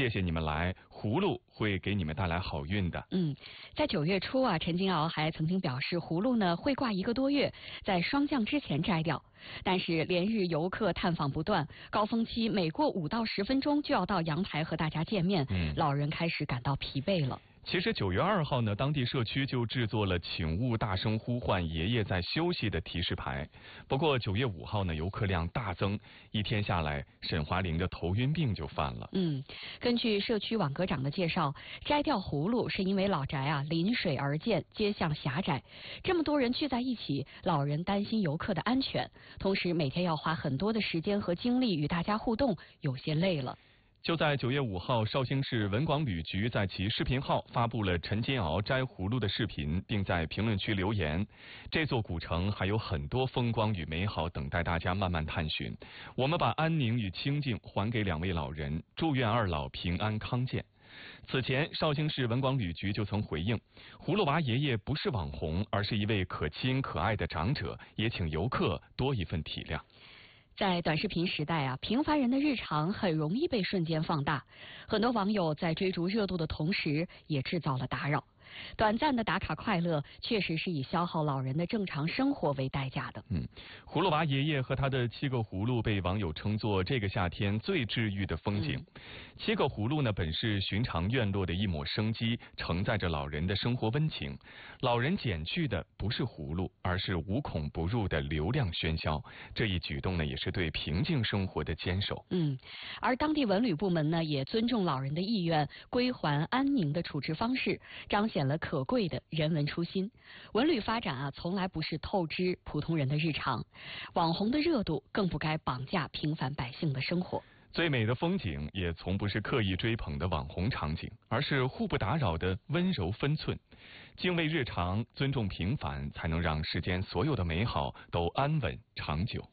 谢谢你们来，葫芦会给你们带来好运的。 在9月初啊，陈金鳌还曾经表示，葫芦呢会挂1个多月，在霜降之前摘掉。但是连日游客探访不断，高峰期每过5到10分钟就要到阳台和大家见面，老人开始感到疲惫了。 其实9月2号呢，当地社区就制作了请勿大声呼唤爷爷在休息的提示牌。不过9月5号呢，游客量大增，一天下来，沈华玲的头晕病就犯了。 根据社区网格长的介绍，摘掉葫芦是因为老宅啊临水而建，街巷狭窄，这么多人聚在一起，老人担心游客的安全，同时每天要花很多的时间和精力与大家互动，有些累了。 就在9月5号，绍兴市文广旅局在其视频号发布了陈金鳌摘葫芦的视频，并在评论区留言：这座古城还有很多风光与美好等待大家慢慢探寻。我们把安宁与清静还给2位老人，祝愿2老平安康健。此前，绍兴市文广旅局就曾回应，葫芦娃爷爷不是网红，而是一位可亲可爱的长者，也请游客多一份体谅。 在短视频时代啊，平凡人的日常很容易被瞬间放大。很多网友在追逐热度的同时，也制造了打扰。短暂的打卡快乐，确实是以消耗老人的正常生活为代价的。 葫芦娃爷爷和他的7个葫芦被网友称作这个夏天最治愈的风景。7个葫芦呢，本是寻常院落的一抹生机，承载着老人的生活温情。老人减去的不是葫芦，而是无孔不入的流量喧嚣。这一举动呢，也是对平静生活的坚守。 而当地文旅部门呢，也尊重老人的意愿，归还安宁的处置方式，彰显了可贵的人文初心。文旅发展啊，从来不是透支普通人的日常，网红的热度更不该绑架平凡百姓的生活。 最美的风景也从不是刻意追捧的网红场景，而是互不打扰的温柔分寸。敬畏日常，尊重平凡，才能让世间所有的美好都安稳长久。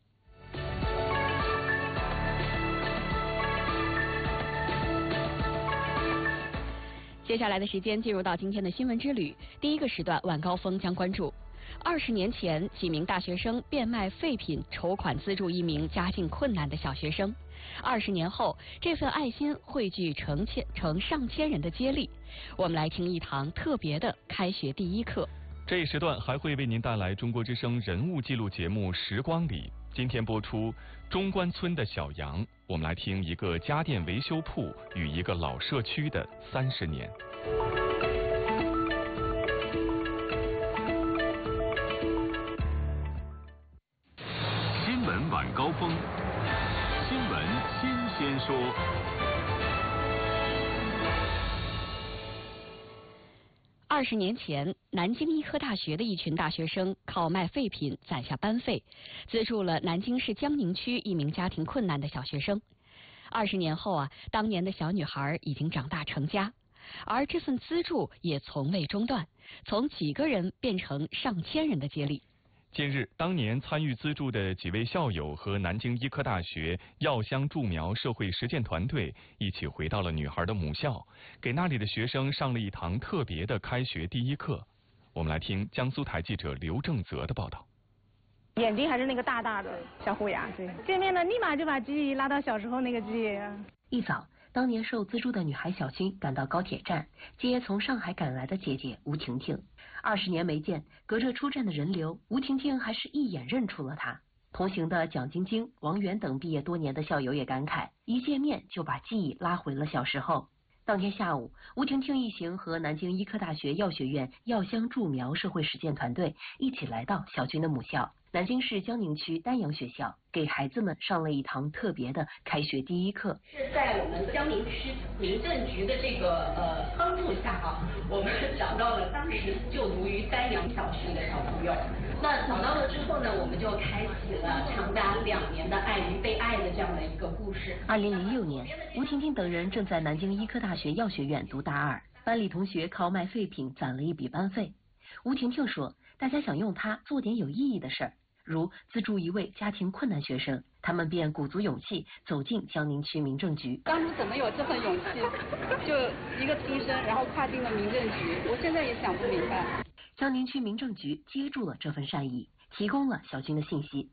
接下来的时间进入到今天的新闻之旅，第一个时段晚高峰将关注20年前几名大学生变卖废品筹款资助一名家境困难的小学生，20年后这份爱心汇聚成上千人的接力。我们来听一堂特别的开学第一课。 这一时段还会为您带来中国之声人物记录节目《时光里》，今天播出中关村的小杨。我们来听一个家电维修铺与一个老社区的30年。 新闻晚高峰，新闻新鲜说。 20年前，南京医科大学的一群大学生靠卖废品攒下班费，资助了南京市江宁区一名家庭困难的小学生。20年后啊，当年的小女孩已经长大成家，而这份资助也从未中断，从几个人变成上千人的接力。 近日，当年参与资助的几位校友和南京医科大学药香助苗社会实践团队一起回到了女孩的母校，给那里的学生上了一堂特别的开学第一课。我们来听江苏台记者刘正泽的报道。 眼睛还是那个大大的小虎牙，对，见面了立马就把记忆拉到小时候那个记忆。 一早，当年受资助的女孩小新赶到高铁站，接从上海赶来的姐姐吴婷婷。20年没见，隔着出站的人流，吴婷婷还是一眼认出了她。同行的蒋晶晶、王源等毕业多年的校友也感慨，一见面就把记忆拉回了小时候。当天下午，吴婷婷一行和南京医科大学药学院药香助苗社会实践团队一起来到小军的母校南京市江宁区丹阳学校，给孩子们上了一堂特别的开学第一课。 是在我们江宁区民政局的这个帮助下啊，我们找到了当时就读于丹阳小区的小朋友。那找到了之后呢，我们就开启了长达2年的爱与被爱的这样的一个故事。 2006年，吴婷婷等人正在南京医科大学药学院读大2，班里同学靠卖废品攒了一笔班费。吴婷婷说，大家想用它做点有意义的事儿，如资助一位家庭困难学生，他们便鼓足勇气走进江宁区民政局。 当初怎么有这份勇气，就一个轻生，然后跨进了民政局，我现在也想不明白。 江宁区民政局接住了这份善意，提供了小军的信息。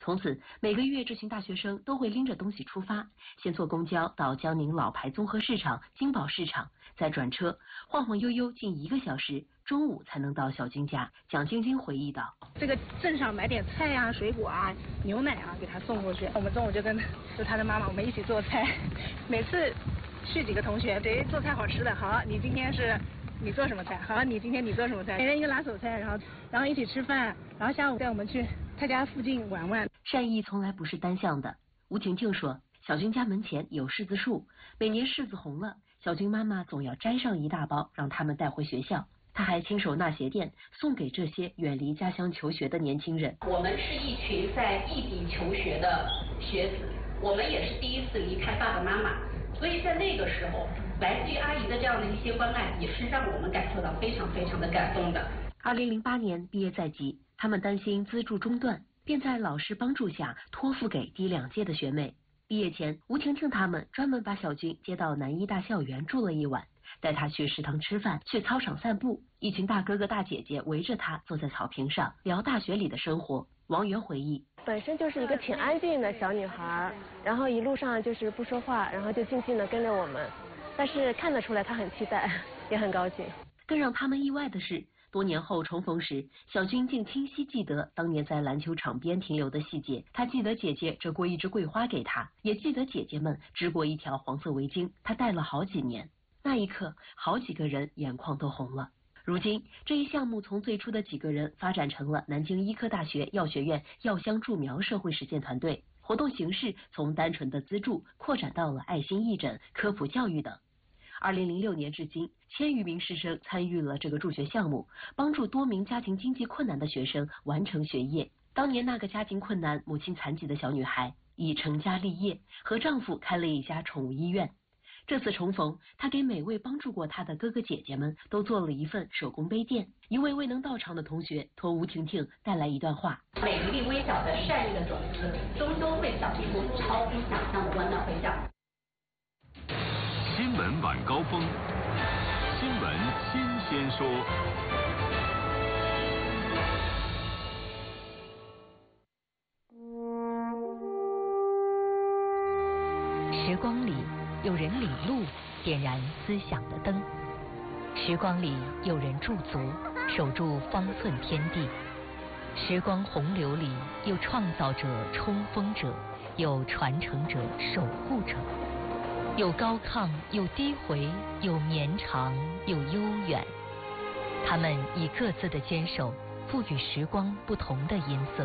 从此，每个月这群大学生都会拎着东西出发，先坐公交到江宁老牌综合市场、金宝市场，再转车，晃晃悠悠近1个小时，中午才能到小军家。蒋晶晶回忆道：“ 这个镇上买点菜啊、水果啊、牛奶啊，给他送过去。我们中午就跟他的妈妈，我们一起做菜。每次去几个同学，谁做菜好吃的，好，你今天是你做什么菜？好，你今天你做什么菜？每人一个拿手菜，然后一起吃饭，然后下午带我们去他家附近玩玩。” 善意从来不是单向的。吴婷婷说，小军家门前有柿子树，每年柿子红了，小军妈妈总要摘上一大包，让他们带回学校。她还亲手纳鞋垫，送给这些远离家乡求学的年轻人。 我们是一群在异地求学的学子，我们也是第一次离开爸爸妈妈，所以在那个时候，来自于阿姨的这样的一些关爱，也是让我们感受到非常非常的感动的。 2008年毕业在即，他们担心资助中断，便在老师帮助下托付给低2届的学妹。毕业前，吴婷婷他们专门把小军接到南医大校园住了1晚，带他去食堂吃饭，去操场散步。一群大哥哥大姐姐围着他坐在草坪上聊大学里的生活。王源回忆， 本身就是一个挺安静的小女孩，然后一路上就是不说话，然后就静静的跟着我们，但是看得出来她很期待，也很高兴。 更让他们意外的是，多年后重逢时，小军竟清晰记得当年在篮球场边停留的细节。他记得姐姐折过一枝桂花给他，也记得姐姐们织过一条黄色围巾，他戴了好几年。那一刻，好几个人眼眶都红了。如今，这一项目从最初的几个人发展成了南京医科大学药学院药香助苗社会实践团队，活动形式从单纯的资助扩展到了爱心义诊、科普教育等。2006年至今，1000余名师生参与了这个助学项目，帮助多名家庭经济困难的学生完成学业。当年那个家境困难、母亲残疾的小女孩已成家立业，和丈夫开了一家宠物医院。这次重逢，她给每位帮助过她的哥哥姐姐们都做了一份手工杯垫。一位未能到场的同学托吴婷婷带来一段话： 每一粒微小的善意的种子，终究会长出超乎想象的温暖回响。 新闻晚高峰，新闻新鲜说。 时光里有人领路，点燃思想的灯；时光里有人驻足，守住方寸天地；时光洪流里有创造者、冲锋者，有传承者、守护者。有高亢，有低回，有绵长，有悠远。他们以各自的坚守，赋予时光不同的音色。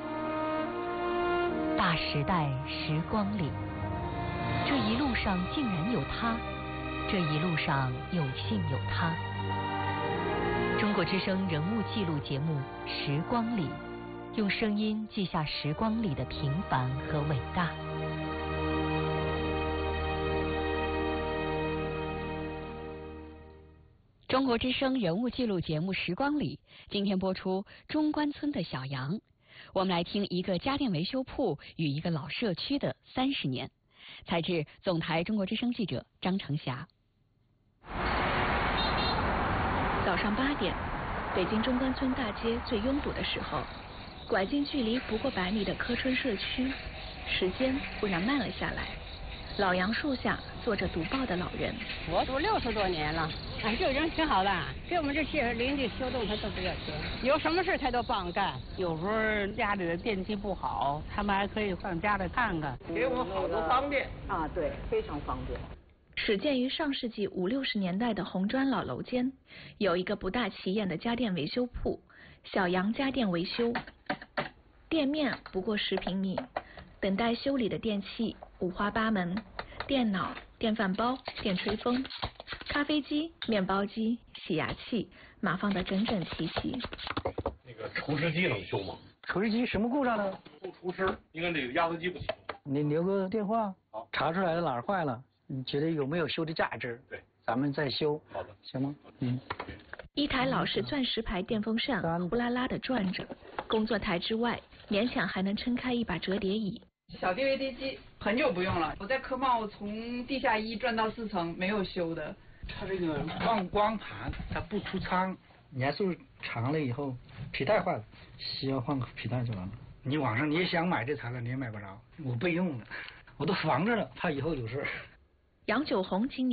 大时代时光里，这一路上竟然有他，这一路上有幸有他。中国之声人物记录节目《时光里》，用声音记下时光里的平凡和伟大。 中国之声人物记录节目《时光里》今天播出中关村的小杨。我们来听一个家电维修铺与一个老社区的30年。采自总台中国之声记者张成霞。 早上8点，北京中关村大街最拥堵的时候，拐进距离不过100米的柯春社区，时间忽然慢了下来。老杨树下坐着读报的老人。 我读60多年了，就已经挺好了。给我们这些邻居修动他都不要钱，有什么事他都帮干。有时候家里的电器不好，他们还可以上家里看看， 给我们好多方便啊，对，非常方便。 始建于上世纪50、60年代的红砖老楼间，有一个不大起眼的家电维修铺——小杨家电维修。店面不过10平米，等待修理的电器五花八门：电脑、电饭煲、电吹风、咖啡机、面包机、洗牙器，码放得整整齐齐。 那个除湿机能修吗？ 除湿机什么故障呢？ 不除湿，应该这个压缩机不行。 你留个电话，好，查出来了哪儿坏了，你觉得有没有修的价值？ 对， 咱们再修。 好的， 行吗？ 一台老式钻石牌电风扇呼啦啦地转着，工作台之外勉强还能撑开一把折叠椅。 小 DVD 机很久不用了，我在科贸从地下1转到4层没有修的。 它这个光盘它不出仓，年数长了以后皮带坏了，需要换个皮带就完了。 你网上你也想买这材料，你也买不着。我备用的，我都防着了，怕以后有事。 杨九红今年